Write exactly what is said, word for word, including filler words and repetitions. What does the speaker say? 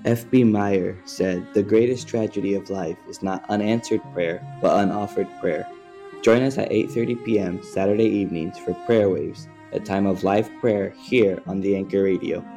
F B Meyer said, "The greatest tragedy of life is not unanswered prayer, but unoffered prayer." Join us at eight thirty p.m. Saturday evenings for Prayer Waves, a time of live prayer here on the Anchor Radio.